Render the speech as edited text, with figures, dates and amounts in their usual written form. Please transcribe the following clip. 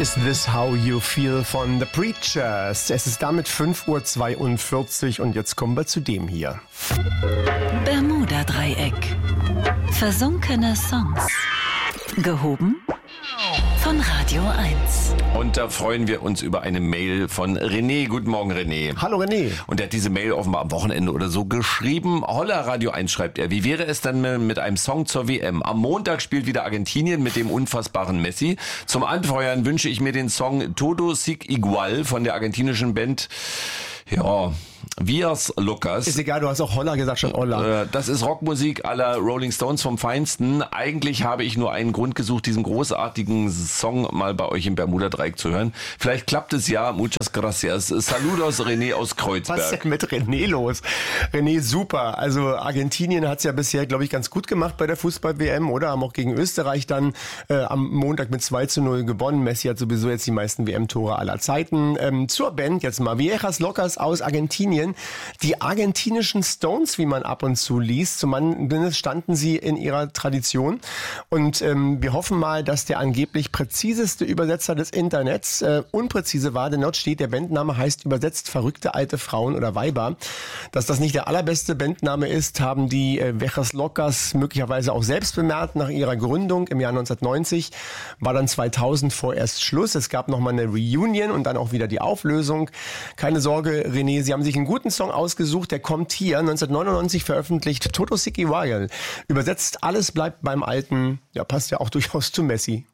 Is This How You Feel von The Preachers. Es ist damit 5:42 Uhr und jetzt kommen wir zu dem hier. Bermuda-Dreieck. Versunkene Songs. Gehoben von Radio 1. Und da freuen wir uns über eine Mail von René. Guten Morgen, René. Hallo, René. Und er hat diese Mail offenbar am Wochenende oder so geschrieben. Holla, Radio 1 schreibt er. Wie wäre es dann mit einem Song zur WM? Am Montag spielt wieder Argentinien mit dem unfassbaren Messi. Zum Anfeuern wünsche ich mir den Song Todo Sig Igual von der argentinischen Band, ja, Vias Lucas. Ist egal, du hast auch Holla gesagt, schon Holla. Das ist Rockmusik à la Rolling Stones vom Feinsten. Eigentlich habe ich nur einen Grund gesucht, diesen großartigen Song mal bei euch im Bermuda-Dreieck zu hören. Vielleicht klappt es ja. Muchas gracias. Saludos, René aus Kreuzberg. Was ist denn mit René los? René, super. Also Argentinien hat es ja bisher, glaube ich, ganz gut gemacht bei der Fußball-WM, oder? Haben auch gegen Österreich dann am Montag mit 2:0 gewonnen. Messi hat sowieso jetzt die meisten WM-Tore aller Zeiten. Zur Band jetzt mal. Vias Lucas aus Argentinien. Die argentinischen Stones, wie man ab und zu liest, zumindest standen sie in ihrer Tradition. Und wir hoffen mal, dass der angeblich präziseste Übersetzer des Internets unpräzise war, denn dort steht, der Bandname heißt übersetzt verrückte alte Frauen oder Weiber. Dass das nicht der allerbeste Bandname ist, haben die Vias Lucas möglicherweise auch selbst bemerkt nach ihrer Gründung im Jahr 1990. War dann 2000 vorerst Schluss. Es gab nochmal eine Reunion und dann auch wieder die Auflösung. Keine Sorge, René, Sie haben sich einen guten Song ausgesucht, der kommt hier, 1999 veröffentlicht, Todo Sig Igual. Übersetzt, alles bleibt beim Alten, ja, passt ja auch durchaus zu Messi.